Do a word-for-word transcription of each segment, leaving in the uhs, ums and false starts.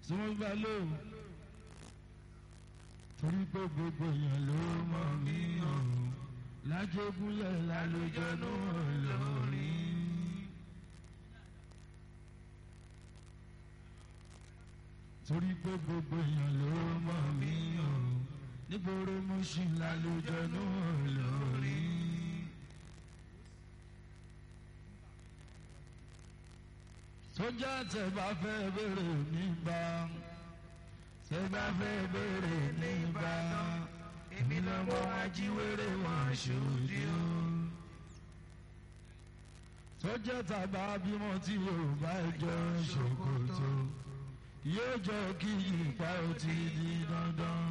tí wọ́n bá lò torí pé gbogbo èèyàn ló mọ̀ mí o lájẹgúnlẹ̀ lálùjọ náà lórí. torí pé gbogbo èèyàn ló mọ̀ mí o nígboro Mushin lálùjọ náà lórí. sójà tẹ́ bá fẹ́ bèrè nígbà tẹ́ bá fẹ́ bèrè nígbà èmi lọ́mọ ajíwèrè wọn ṣòdì o. sójà tàbá bímọ tí yóò bá jọ ṣòkòtò yóò jọ kí ipa ó ti di dandan.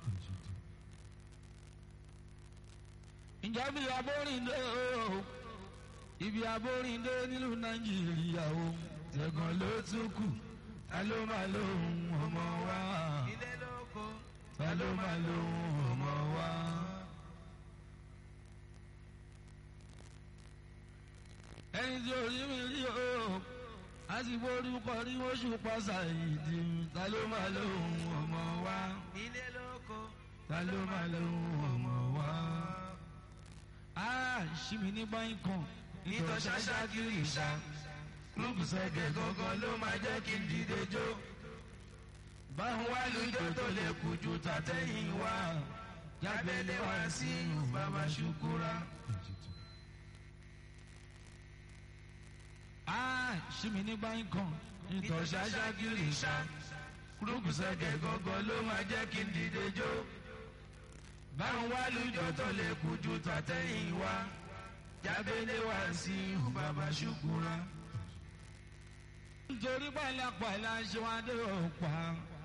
ìjà bí abórìndé o ibi abórìndé nílùú Nàìjíríà o tẹ̀gàn ló tún kù ta ló máa lóhùn ọmọ wa ilé lóko ta ló máa lóhùn ọmọ wa. ẹni tí orí mi rí o a sì forúkọ ní oṣù pàṣà ìdí ta ló máa lóhùn ọmọ wa ilé lóko ta ló máa lóhùn ọmọ wa. a ṣì mí ní báyìí kan nítọ́ ṣáṣá kiri ìṣá lùkùsẹ̀gẹ̀ gangan ló máa jẹ́ kí n dìde jó. báwọn wá lójó tó lè kú ju tàtẹ́yìn wá jábẹ́lẹ́ wá sí bàbá ṣùkúrà. a ṣì mí ní báyìí kan nítọ́ ṣáṣá kiri ìṣá lùkùsẹ̀gẹ̀ gangan ló máa jẹ́ kí n dìde jó. báwọn wá lójó tó lè kú ju tàtẹ́yìn wá jábẹ́lẹ́ wá sí bàbá ṣùkúrà. nítorí pàlàpàlà ṣe wá dé òpá.